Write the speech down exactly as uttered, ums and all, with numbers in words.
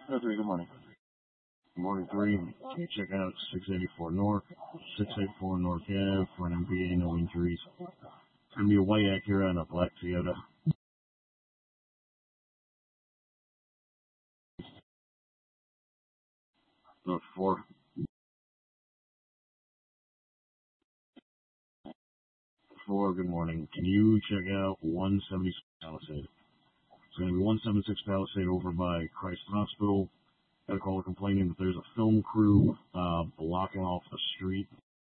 Oh, three, good morning. Good morning, three. Can you check out six eighty-four North, six eighty-four North Ave for an M B A, no injuries. It's going to be a white Acura and a black Toyota. Note four. Four, good morning. Can you check out one seventy-six Palisade? It's going to be one seventy-six Palisade over by Christ Hospital. Got a caller complaining that there's a film crew uh, blocking off the street